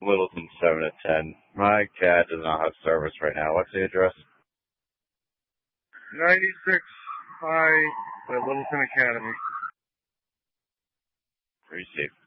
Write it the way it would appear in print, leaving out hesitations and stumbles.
Littleton 7 to 10. My cat does not have service right now. What's the address? 96 High at Littleton Academy. Receive.